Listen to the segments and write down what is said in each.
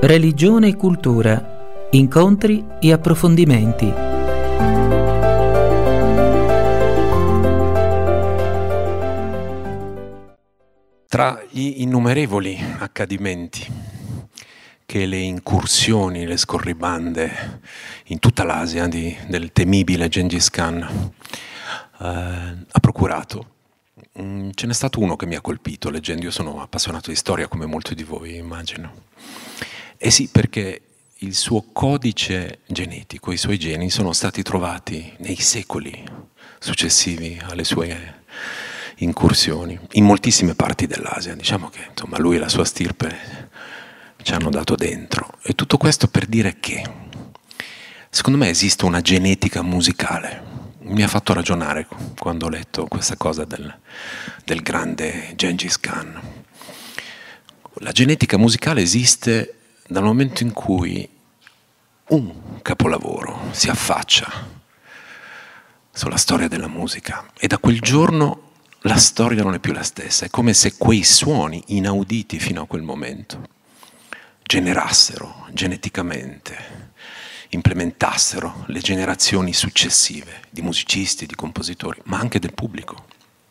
Religione e cultura, incontri e approfondimenti. Tra gli innumerevoli accadimenti che le incursioni, le scorribande in tutta l'Asia del temibile Gengis Khan ha procurato, ce n'è stato uno che mi ha colpito leggendo. Io sono appassionato di storia come molti di voi, immagino. E sì, perché il suo codice genetico, i suoi geni sono stati trovati nei secoli successivi alle sue incursioni in moltissime parti dell'Asia. Diciamo che insomma lui e la sua stirpe ci hanno dato dentro. E tutto questo per dire che secondo me esiste una genetica musicale. Mi ha fatto ragionare quando ho letto questa cosa del grande Gengis Khan. La genetica musicale esiste dal momento in cui un capolavoro si affaccia sulla storia della musica, e da quel giorno la storia non è più la stessa. È come se quei suoni inauditi fino a quel momento generassero geneticamente, implementassero le generazioni successive di musicisti, di compositori, ma anche del pubblico.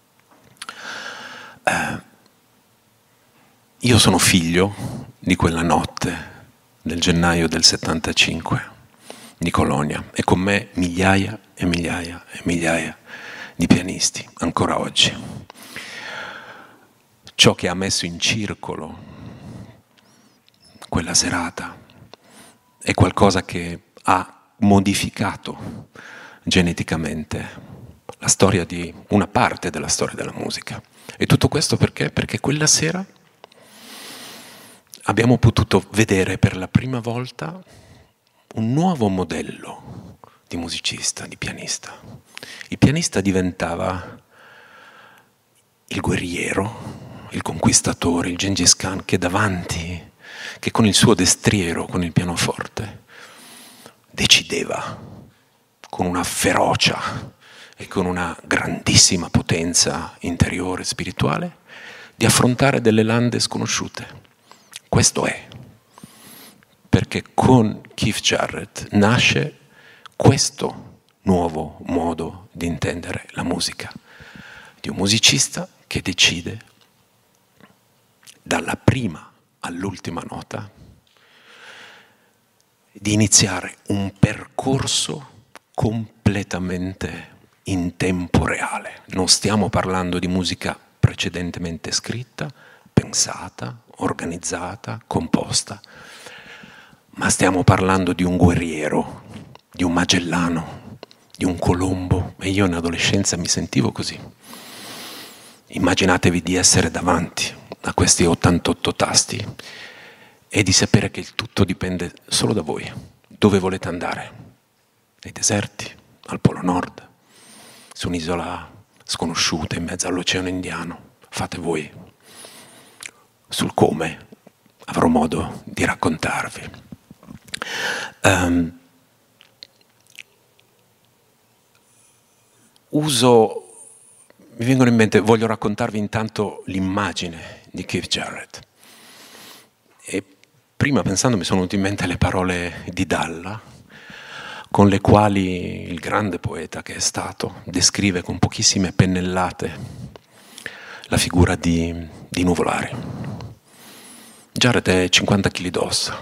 Io sono figlio di quella notte del gennaio del 75 di Colonia, e con me migliaia e migliaia e migliaia di pianisti ancora oggi. Ciò che ha messo in circolo quella serata è qualcosa che ha modificato geneticamente la storia di una parte della storia della musica. E tutto questo perché? Perché quella sera abbiamo potuto vedere per la prima volta un nuovo modello di musicista, di pianista. Il pianista diventava il guerriero, il conquistatore, il Gengis Khan che davanti, che con il suo destriero, con il pianoforte, decideva con una ferocia e con una grandissima potenza interiore, spirituale, di affrontare delle lande sconosciute. Questo è perché con Keith Jarrett nasce questo nuovo modo di intendere la musica, di un musicista che decide dalla prima all'ultima nota di iniziare un percorso completamente in tempo reale. Non stiamo parlando di musica precedentemente scritta, pensata, organizzata, composta, ma stiamo parlando di un guerriero, di un Magellano, di un Colombo. E io in adolescenza mi sentivo così. Immaginatevi di essere davanti a questi 88 tasti e di sapere che il tutto dipende solo da voi. Dove volete andare? Nei deserti, al Polo Nord, su un'isola sconosciuta in mezzo all'Oceano Indiano. Fate voi. Sul come avrò modo di raccontarvi. Mi vengono in mente, voglio raccontarvi intanto l'immagine di Keith Jarrett. E prima, pensando, mi sono venute in mente le parole di Dalla, con le quali il grande poeta che è stato descrive con pochissime pennellate la figura di Nuvolari. Jarrett è 50 kg d'ossa,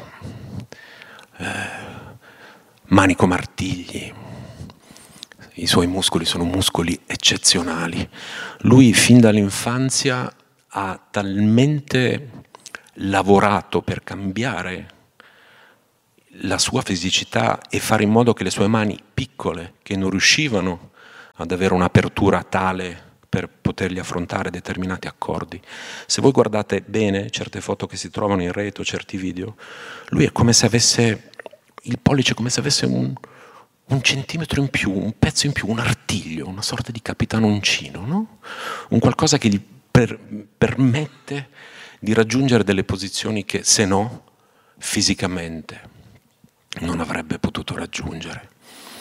manico martigli, i suoi muscoli sono muscoli eccezionali. Lui fin dall'infanzia ha talmente lavorato per cambiare la sua fisicità e fare in modo che le sue mani piccole, che non riuscivano ad avere un'apertura tale per potergli affrontare determinati accordi. Se voi guardate bene certe foto che si trovano in rete o certi video, lui è come se avesse il pollice, come se avesse un centimetro in più, un pezzo in più, un artiglio, una sorta di capitano uncino, no? Un qualcosa che gli permette di raggiungere delle posizioni che, se no, fisicamente non avrebbe potuto raggiungere.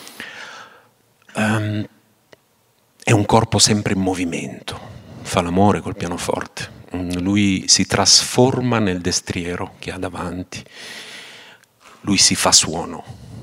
È un corpo sempre in movimento, fa l'amore col pianoforte, lui si trasforma nel destriero che ha davanti, lui si fa suono,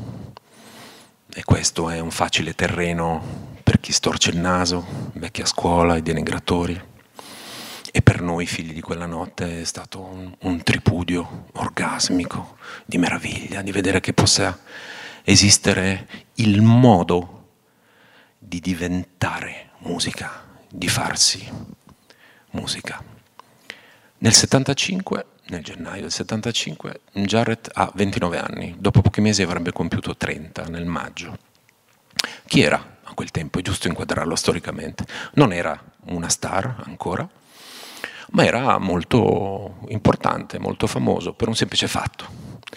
e questo è un facile terreno per chi storce il naso, vecchi a scuola, i denigratori. E per noi figli di quella notte è stato un tripudio orgasmico, di meraviglia, di vedere che possa esistere il modo di diventare musica, di farsi musica. Nel 75, nel gennaio del 75, Jarrett ha 29 anni, dopo pochi mesi avrebbe compiuto 30 nel maggio. Chi era a quel tempo? È giusto inquadrarlo storicamente. Non era una star ancora, ma era molto importante, molto famoso per un semplice fatto,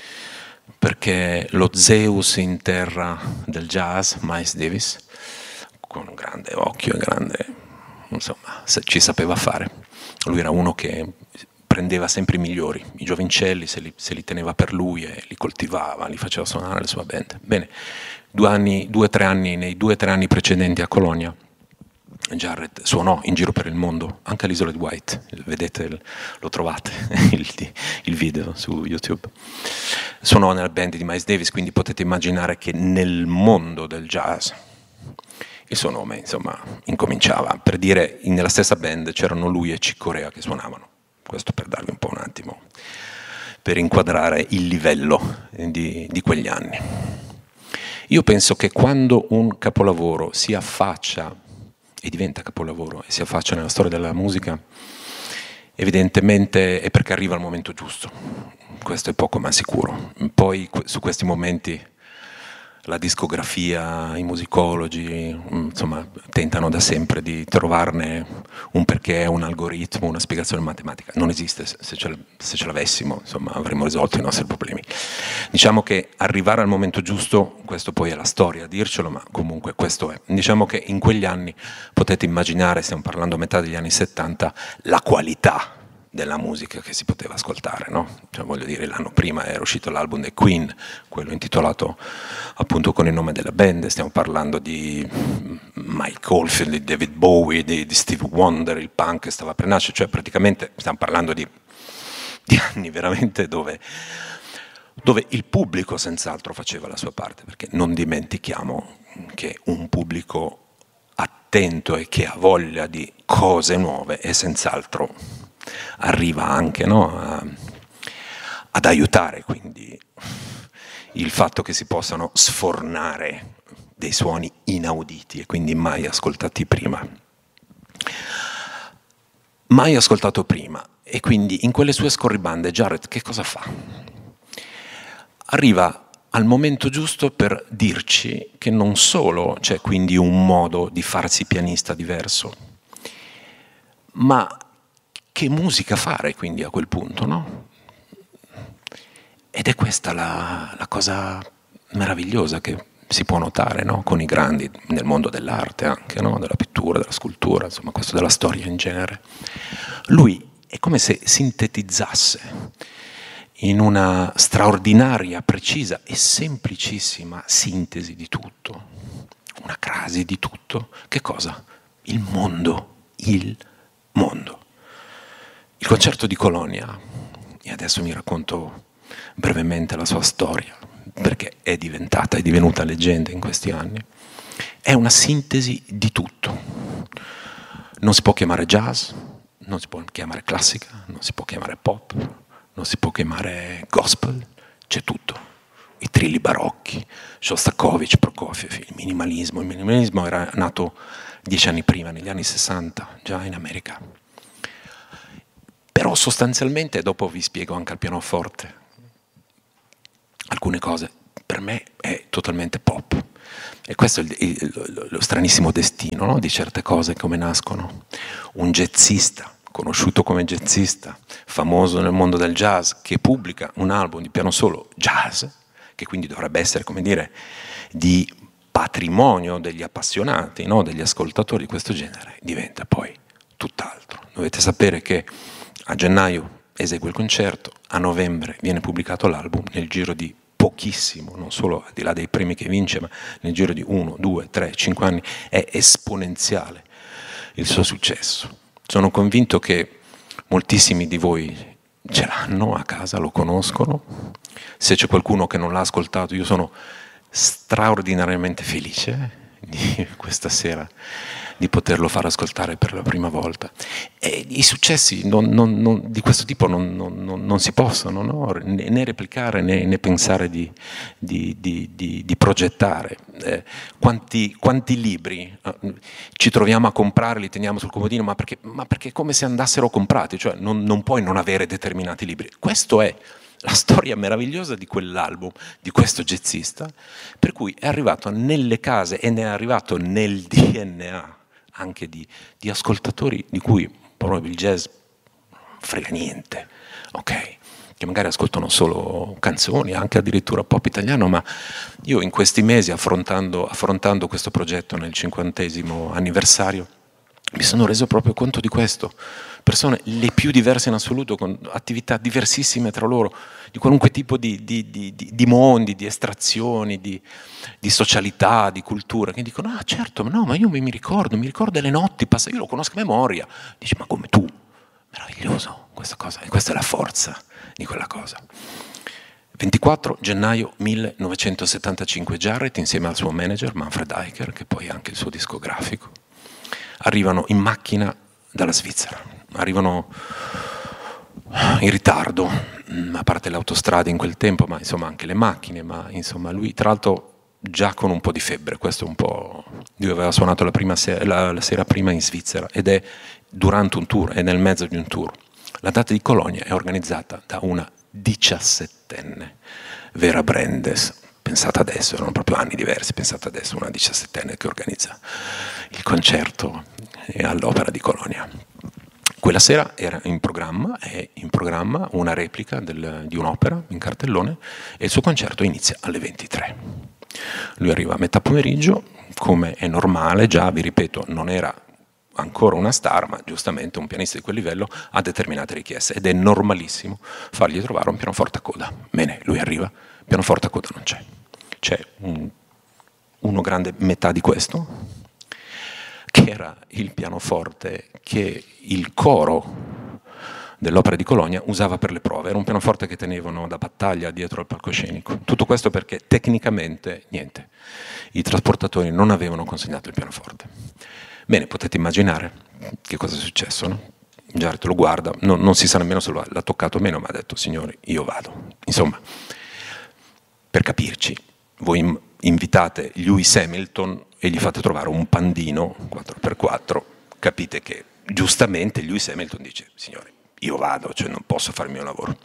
perché lo Zeus in terra del jazz, Miles Davis, con un grande occhio e grande, insomma, ci sapeva fare. Lui era uno che prendeva sempre i migliori, i giovincelli, se li teneva per lui e li coltivava, li faceva suonare la sua band. Bene, nei 2 o 3 anni precedenti a Colonia, Jarrett suonò in giro per il mondo, anche all'isola di White, vedete, lo trovate il video su YouTube. Suonò nella band di Miles Davis, quindi potete immaginare che nel mondo del jazz il suo nome, insomma, incominciava. Per dire, nella stessa band c'erano lui e Chick Corea che suonavano. Questo per darvi un po' un attimo, per inquadrare il livello di quegli anni. Io penso che quando un capolavoro si affaccia e diventa capolavoro e si affaccia nella storia della musica, evidentemente è perché arriva al momento giusto. Questo è poco ma sicuro. Poi su questi momenti la discografia, i musicologi, insomma, tentano da sempre di trovarne un perché, un algoritmo, una spiegazione matematica. Non esiste, se ce l'avessimo, insomma, avremmo risolto i nostri problemi. Diciamo che arrivare al momento giusto, questo poi è la storia a dircelo, ma comunque questo è. Diciamo che in quegli anni potete immaginare, stiamo parlando a metà degli anni 70, la qualità della musica che si poteva ascoltare, no? Cioè, voglio dire, l'anno prima era uscito l'album dei Queen, quello intitolato appunto con il nome della band, stiamo parlando di Mike Oldfield, di David Bowie, di Stevie Wonder, il punk stava per nascere, cioè praticamente stiamo parlando di anni veramente dove il pubblico senz'altro faceva la sua parte, perché non dimentichiamo che un pubblico attento e che ha voglia di cose nuove è senz'altro arriva anche, no, ad aiutare, quindi il fatto che si possano sfornare dei suoni inauditi e quindi mai ascoltati prima. Mai ascoltato prima, e quindi in quelle sue scorribande Jarrett che cosa fa? Arriva al momento giusto per dirci che non solo c'è quindi un modo di farsi pianista diverso, ma che musica fare quindi a quel punto, no? Ed è questa la cosa meravigliosa che si può notare, no? Con i grandi nel mondo dell'arte anche, no? Della pittura, della scultura, insomma questo della storia in genere. Lui è come se sintetizzasse in una straordinaria, precisa e semplicissima sintesi di tutto, una crasi di tutto. Che cosa? Il mondo, il mondo. Il concerto di Colonia, e adesso mi racconto brevemente la sua storia, perché è divenuta leggenda in questi anni, è una sintesi di tutto. Non si può chiamare jazz, non si può chiamare classica, non si può chiamare pop, non si può chiamare gospel, c'è tutto. I trilli barocchi, Shostakovich, Prokofiev, il minimalismo. Il minimalismo era nato 10 anni prima, negli anni 60, già in America. Però sostanzialmente, dopo vi spiego anche al pianoforte alcune cose, per me è totalmente pop. E questo è lo stranissimo destino, no? Di certe cose, come nascono. Un jazzista, conosciuto come jazzista, famoso nel mondo del jazz, che pubblica un album di piano solo jazz, che quindi dovrebbe essere, come dire, di patrimonio degli appassionati, no? Degli ascoltatori di questo genere, diventa poi tutt'altro. Dovete sapere che a gennaio esegue il concerto, a novembre viene pubblicato l'album, nel giro di pochissimo, non solo al di là dei premi che vince, ma nel giro di 1, 2, 3, 5 anni è esponenziale il suo successo. Sono convinto che moltissimi di voi ce l'hanno a casa, lo conoscono. Se c'è qualcuno che non l'ha ascoltato, io sono straordinariamente felice di questa sera di poterlo far ascoltare per la prima volta. E i successi di questo tipo non si possono, no? Né replicare né pensare di progettare. Quanti libri ci troviamo a comprare, li teniamo sul comodino, ma perché è come se andassero comprati, cioè non puoi non avere determinati libri. Questo è la storia meravigliosa di quell'album, di questo jazzista, per cui è arrivato nelle case e ne è arrivato nel DNA anche di ascoltatori di cui proprio il jazz frega niente, ok? Che magari ascoltano solo canzoni, anche addirittura pop italiano, ma io in questi mesi affrontando questo progetto nel 50° anniversario mi sono reso proprio conto di questo. Persone le più diverse in assoluto, con attività diversissime tra loro, di qualunque tipo di mondi, di estrazioni, di socialità, di cultura, che dicono, ah certo, ma io mi ricordo le notti, io lo conosco a memoria. Dici, ma come tu? Meraviglioso questa cosa, e questa è la forza di quella cosa. 24 gennaio 1975, Jarrett insieme al suo manager Manfred Eicher, che poi è anche il suo discografico, arrivano in macchina dalla Svizzera, arrivano in ritardo, a parte le autostrade in quel tempo, ma insomma anche le macchine, ma insomma lui tra l'altro già con un po' di febbre, questo è un po', lui aveva suonato la sera prima in Svizzera ed è durante un tour, è nel mezzo di un tour. La data di Colonia è organizzata da una 17enne, Vera Brandes. Pensate adesso, erano proprio anni diversi, pensate adesso una 17enne che organizza il concerto all'Opera di Colonia. Quella sera è in programma una replica di un'opera in cartellone e il suo concerto inizia alle 23. Lui arriva a metà pomeriggio, come è normale, già vi ripeto, non era ancora una star, ma giustamente un pianista di quel livello ha determinate richieste ed è normalissimo fargli trovare un pianoforte a coda. Bene, lui arriva, pianoforte a coda non c'è. C'è uno grande metà di questo, che era il pianoforte che il coro dell'Opera di Colonia usava per le prove. Era un pianoforte che tenevano da battaglia dietro al palcoscenico. Tutto questo perché tecnicamente, niente, i trasportatori non avevano consegnato il pianoforte. Bene, potete immaginare che cosa è successo, no? Jarrett lo guarda, non si sa nemmeno se l'ha toccato o meno, ma ha detto, signori, io vado. Insomma, per capirci, voi invitate Lewis Hamilton e gli fate trovare un pandino 4x4, capite che giustamente Lewis Hamilton dice, signori, io vado, cioè non posso fare il mio lavoro.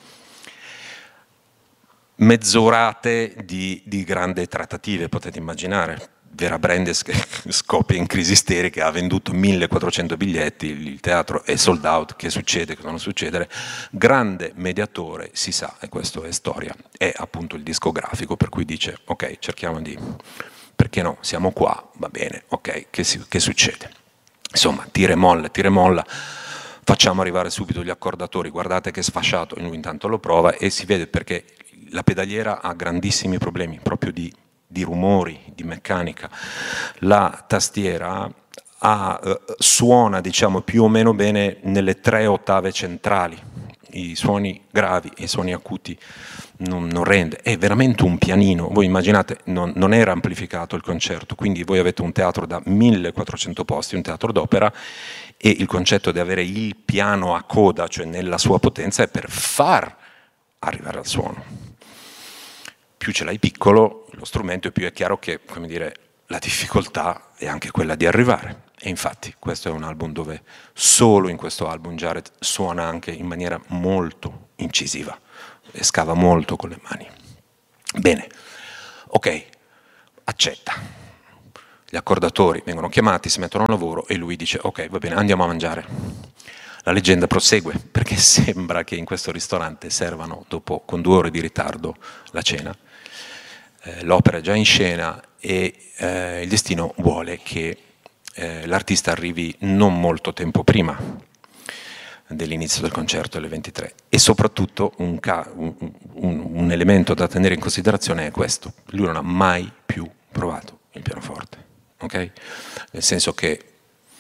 Mezz'orate di grandi trattative, potete immaginare. Vera Brandes che scoppia in crisi isterica, ha venduto 1400 biglietti, il teatro è sold out, che succede, cosa non succedere. Grande mediatore, si sa, e questo è storia, è appunto il discografico, per cui dice, ok, cerchiamo di, perché no, siamo qua, va bene, ok, che succede? Insomma, tira e molla, facciamo arrivare subito gli accordatori, guardate che sfasciato, lui intanto lo prova e si vede perché la pedaliera ha grandissimi problemi proprio di rumori, di meccanica. La tastiera suona, diciamo, più o meno bene nelle 3 ottave centrali. I suoni gravi e i suoni acuti non rende. È veramente un pianino. Voi immaginate, non era amplificato il concerto, quindi voi avete un teatro da 1400 posti, un teatro d'opera, e il concetto di avere il piano a coda, cioè nella sua potenza, è per far arrivare al suono. Più ce l'hai piccolo lo strumento, e più è chiaro che, come dire, la difficoltà è anche quella di arrivare. E infatti questo è un album dove solo in questo album Jarrett suona anche in maniera molto incisiva e scava molto con le mani. Bene, ok, accetta. Gli accordatori vengono chiamati, si mettono a lavoro e lui dice ok, va bene, andiamo a mangiare. La leggenda prosegue perché sembra che in questo ristorante servano con 2 ore di ritardo la cena. L'opera è già in scena e il destino vuole che l'artista arrivi non molto tempo prima dell'inizio del concerto alle 23, e soprattutto un elemento da tenere in considerazione è questo: lui non ha mai più provato il pianoforte, ok? Nel senso che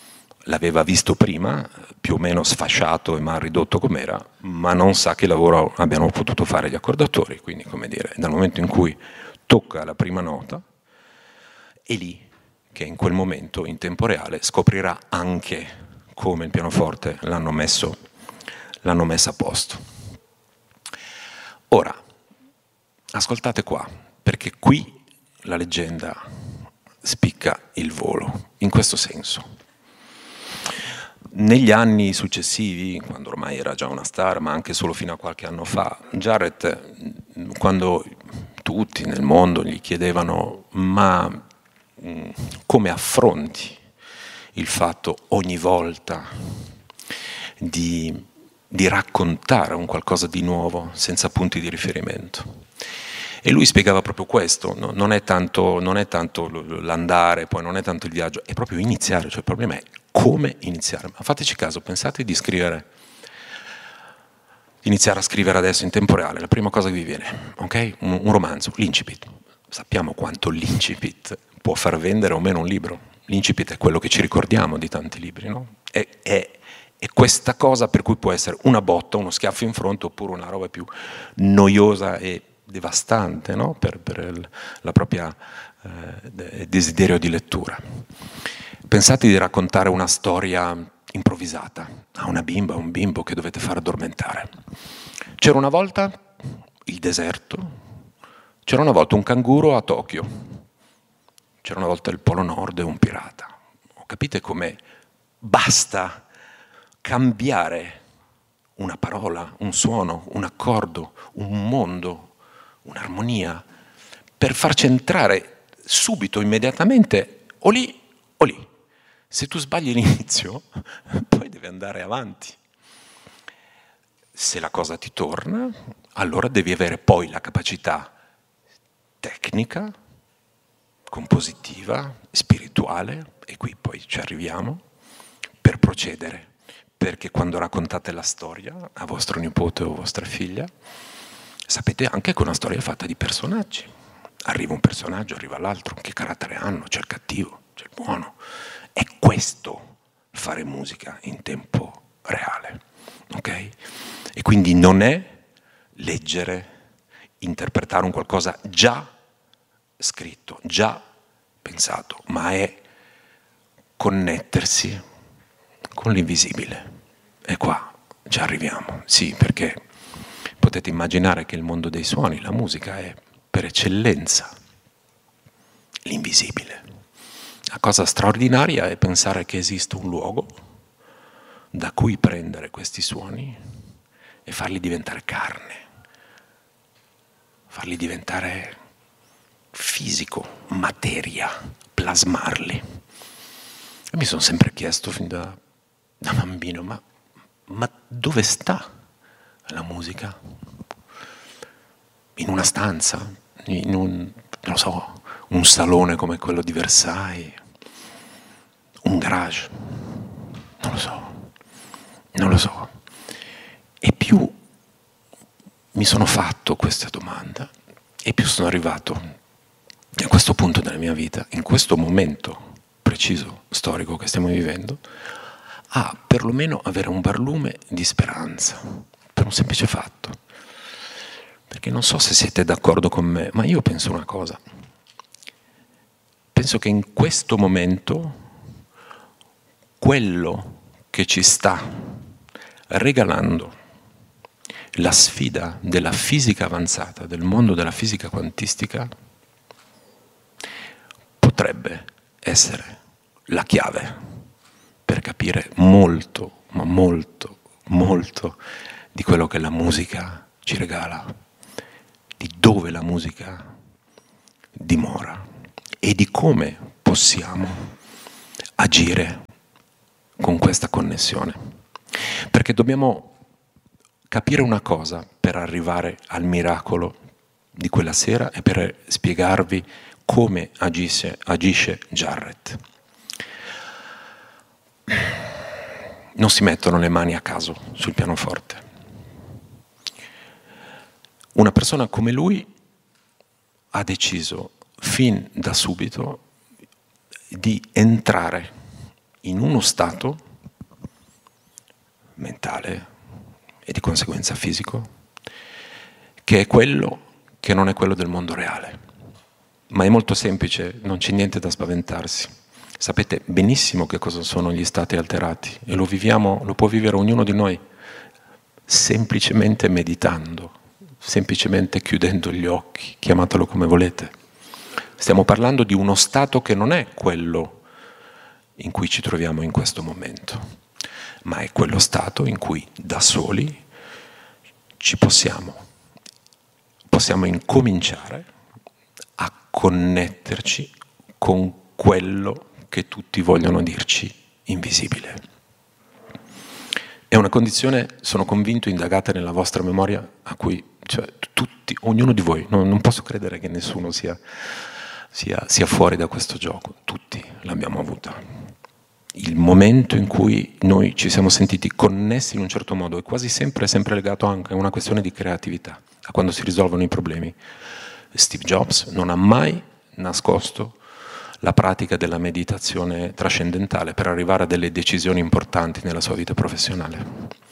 l'aveva visto prima, più o meno sfasciato e mal ridotto com'era, ma non sa che lavoro abbiano potuto fare gli accordatori. Quindi, come dire, dal momento in cui tocca la prima nota, è lì che in quel momento, in tempo reale, scoprirà anche come il pianoforte l'hanno messo a posto. Ora, ascoltate qua, perché qui la leggenda spicca il volo, in questo senso. Negli anni successivi, quando ormai era già una star, ma anche solo fino a qualche anno fa, Jarrett, quando tutti nel mondo gli chiedevano ma come affronti il fatto ogni volta di raccontare un qualcosa di nuovo senza punti di riferimento? E lui spiegava proprio questo, no? Non è tanto l'andare, poi non è tanto il viaggio, è proprio iniziare, cioè il problema è come iniziare. Ma fateci caso, pensate di iniziare a scrivere adesso in tempo reale, la prima cosa che vi viene, ok? Un romanzo, l'incipit. Sappiamo quanto l'incipit può far vendere o meno un libro. L'incipit è quello che ci ricordiamo di tanti libri, no? È questa cosa per cui può essere una botta, uno schiaffo in fronte, oppure una roba più noiosa e devastante, no? per la propria desiderio di lettura. Pensate di raccontare una storia improvvisata a una bimba, a un bimbo che dovete far addormentare. C'era una volta il deserto, c'era una volta un canguro a Tokyo, c'era una volta il Polo Nord e un pirata. Capite come basta cambiare una parola, un suono, un accordo, un mondo, un'armonia, per farci entrare subito, immediatamente, o lì o lì. Se tu sbagli l'inizio, poi devi andare avanti. Se la cosa ti torna, allora devi avere poi la capacità tecnica, compositiva, spirituale, e qui poi ci arriviamo, per procedere. Perché quando raccontate la storia a vostro nipote o vostra figlia, sapete anche che una storia è fatta di personaggi. Arriva un personaggio, arriva l'altro, che carattere hanno? C'è il cattivo, c'è il buono. È questo fare musica in tempo reale, ok? E quindi non è leggere, interpretare un qualcosa già scritto, già pensato, ma è connettersi con l'invisibile. E qua ci arriviamo, sì, perché potete immaginare che il mondo dei suoni, la musica, è per eccellenza l'invisibile. La cosa straordinaria è pensare che esiste un luogo da cui prendere questi suoni e farli diventare carne, farli diventare fisico, materia, plasmarli. E mi sono sempre chiesto fin da bambino, ma dove sta la musica? In una stanza? In non so, un salone come quello di Versailles? Un garage? Non lo so. E più mi sono fatto questa domanda, e più sono arrivato a questo punto della mia vita, in questo momento preciso, storico che stiamo vivendo, a perlomeno avere un barlume di speranza, per un semplice fatto. Perché non so se siete d'accordo con me, ma io penso una cosa. Penso che in questo momento quello che ci sta regalando la sfida della fisica avanzata, del mondo della fisica quantistica, potrebbe essere la chiave per capire molto, ma molto, molto di quello che la musica ci regala, di dove la musica dimora e di come possiamo agire con questa connessione. Perché dobbiamo capire una cosa per arrivare al miracolo di quella sera e per spiegarvi come agisce Jarrett. Non si mettono le mani a caso sul pianoforte. Una persona come lui ha deciso fin da subito di entrare in uno stato mentale e di conseguenza fisico che è quello che non è quello del mondo reale. Ma è molto semplice, non c'è niente da spaventarsi. Sapete benissimo che cosa sono gli stati alterati e lo può vivere ognuno di noi semplicemente meditando, semplicemente chiudendo gli occhi, chiamatelo come volete. Stiamo parlando di uno stato che non è quello in cui ci troviamo in questo momento, ma è quello stato in cui da soli possiamo incominciare a connetterci con quello che tutti vogliono dirci invisibile. È una condizione, sono convinto, indagata nella vostra memoria a cui, tutti, ognuno di voi, non posso credere che nessuno sia fuori da questo gioco, tutti l'abbiamo avuta. Il momento in cui noi ci siamo sentiti connessi in un certo modo è quasi sempre legato anche a una questione di creatività, a quando si risolvono i problemi. Steve Jobs non ha mai nascosto la pratica della meditazione trascendentale per arrivare a delle decisioni importanti nella sua vita professionale.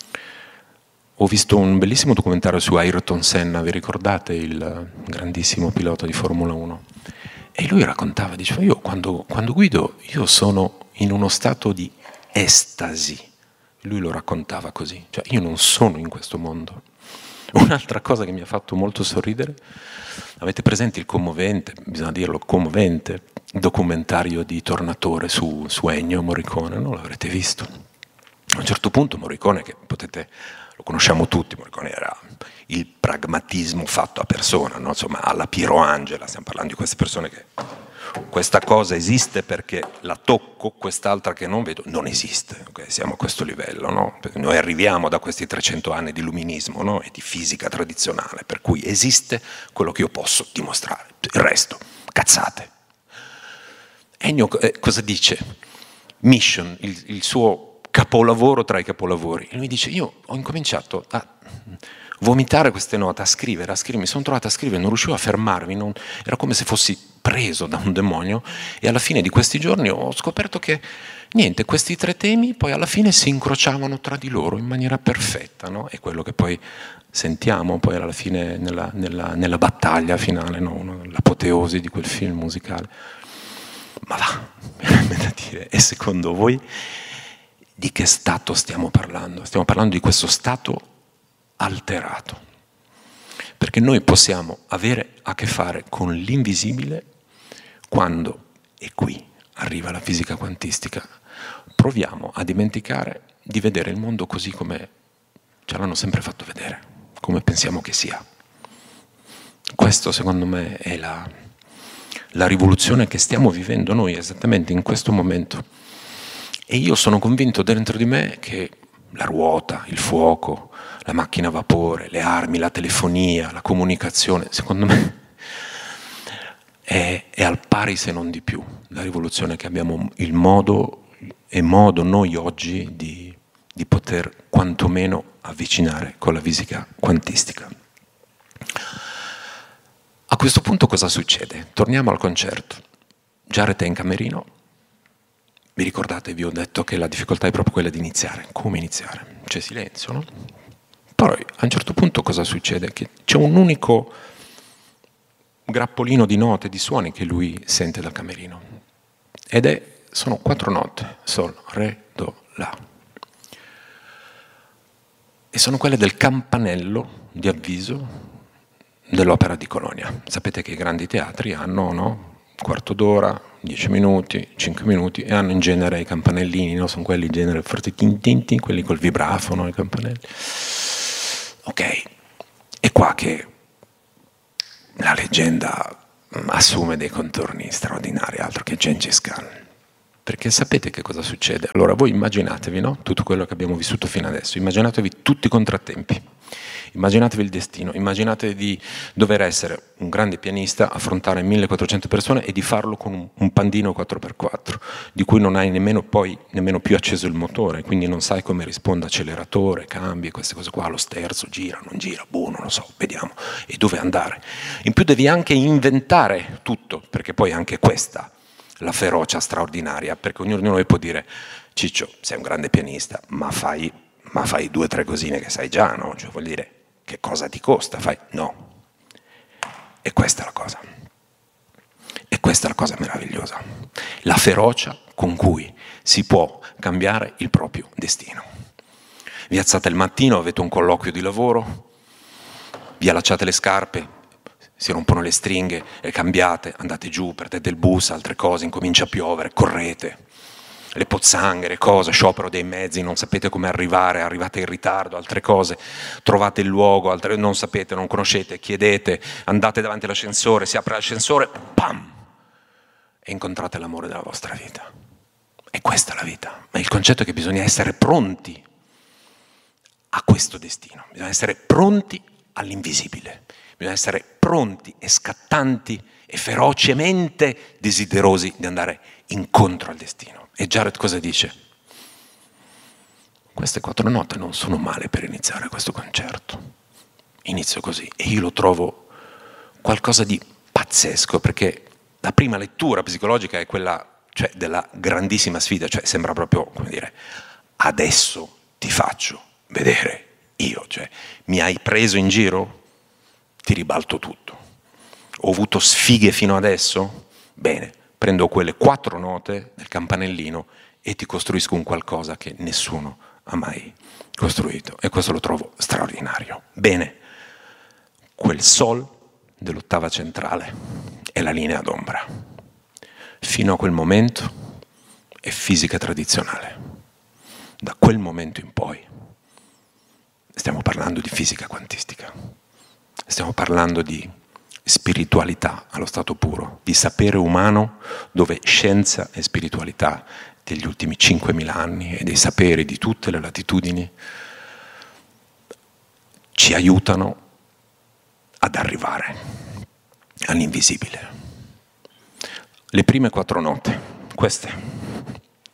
Ho visto un bellissimo documentario su Ayrton Senna, vi ricordate, il grandissimo pilota di Formula 1? E lui raccontava, diceva, io quando guido io sono in uno stato di estasi. Lui lo raccontava così, cioè io non sono in questo mondo. Un'altra cosa che mi ha fatto molto sorridere, avete presente il commovente, bisogna dirlo, commovente documentario di Tornatore su Ennio Morricone, no? L'avrete visto. A un certo punto Morricone, che lo conosciamo tutti, Morricone era il pragmatismo fatto a persona, no? Insomma, alla Piero Angela, stiamo parlando di queste persone che questa cosa esiste perché la tocco, quest'altra che non vedo non esiste, okay? Siamo a questo livello, no? Perché noi arriviamo da questi 300 anni di illuminismo, no? E di fisica tradizionale, per cui esiste quello che io posso dimostrare, il resto, cazzate. Ennio cosa dice? Mission, il suo capolavoro tra i capolavori. E lui dice, io ho incominciato a vomitare queste note, a scrivere, mi sono trovato a scrivere, non riuscivo a fermarmi, era come se fossi preso da un demonio, e alla fine di questi giorni ho scoperto che niente, questi tre temi poi alla fine si incrociavano tra di loro in maniera perfetta, no? È quello che poi sentiamo poi alla fine nella battaglia finale, no? L'apoteosi di quel film musicale. Ma va, da dire, e secondo voi di che stato stiamo parlando? Stiamo parlando di questo stato alterato, perché noi possiamo avere a che fare con l'invisibile quando, e qui arriva la fisica quantistica, proviamo a dimenticare di vedere il mondo così come ce l'hanno sempre fatto vedere, come pensiamo che sia. Questo secondo me è la rivoluzione che stiamo vivendo noi esattamente in questo momento, e io sono convinto dentro di me che la ruota, il fuoco, la macchina a vapore, le armi, la telefonia, la comunicazione, secondo me è al pari se non di più la rivoluzione che abbiamo modo noi oggi di poter quantomeno avvicinare con la fisica quantistica. A questo punto cosa succede? Torniamo al concerto. Jared è in camerino. Vi ricordate, vi ho detto che la difficoltà è proprio quella di iniziare. Come iniziare? C'è silenzio, no? Poi a un certo punto cosa succede? Che c'è un unico grappolino di note, di suoni che lui sente dal camerino. Sono 4 note. Sol, Re, Do, La. E sono quelle del campanello di avviso dell'Opera di Colonia. Sapete che i grandi teatri hanno, no? Quarto d'ora, 10 minuti, 5 minuti, e hanno in genere i campanellini, no? Sono quelli in genere forti, quelli col vibrafono, i campanelli. Ok, è qua che la leggenda assume dei contorni straordinari, altro che Gengis Khan. Perché sapete che cosa succede? Allora voi immaginatevi, no? Tutto quello che abbiamo vissuto fino adesso, immaginatevi tutti i contrattempi, immaginatevi il destino, immaginatevi di dover essere un grande pianista, affrontare 1400 persone e di farlo con un pandino 4x4, di cui non hai nemmeno più acceso il motore, quindi non sai come risponde acceleratore, cambi, queste cose qua, lo sterzo, gira, non gira, non lo so, vediamo, e dove andare. In più devi anche inventare tutto, perché poi anche questa la ferocia straordinaria, perché ognuno di noi può dire Ciccio, sei un grande pianista, ma fai 2 o 3 cosine che sai già, no? Cioè, vuol dire, che cosa ti costa? Fai, no. E questa è la cosa. E questa è la cosa meravigliosa. La ferocia con cui si può cambiare il proprio destino. Vi alzate il mattino, avete un colloquio di lavoro, vi allacciate le scarpe, si rompono le stringhe, le cambiate, andate giù, perdete il bus, altre cose, incomincia a piovere, correte. Le pozzanghere, cose, sciopero dei mezzi, non sapete come arrivare, arrivate in ritardo, altre cose, trovate il luogo, altre non sapete, non conoscete, chiedete, andate davanti all'ascensore, si apre l'ascensore, pam! E incontrate l'amore della vostra vita. E questa è la vita. Ma il concetto è che bisogna essere pronti a questo destino, bisogna essere pronti all'invisibile, bisogna essere pronti e scattanti e ferocemente desiderosi di andare incontro al destino. E Jared cosa dice? Queste 4 note non sono male per iniziare questo concerto. Inizio così e io lo trovo qualcosa di pazzesco, perché la prima lettura psicologica è quella, cioè, della grandissima sfida, cioè sembra proprio, come dire, adesso ti faccio vedere io, cioè mi hai preso in giro? Ti ribalto tutto. Ho avuto sfighe fino adesso? Bene. Prendo quelle 4 note del campanellino e ti costruisco un qualcosa che nessuno ha mai costruito. E questo lo trovo straordinario. Bene, quel sol dell'ottava centrale è la linea d'ombra. Fino a quel momento è fisica tradizionale. Da quel momento in poi stiamo parlando di fisica quantistica. Stiamo parlando di spiritualità allo stato puro, di sapere umano dove scienza e spiritualità degli ultimi 5.000 anni e dei saperi di tutte le latitudini ci aiutano ad arrivare all'invisibile. Le prime 4 note, queste.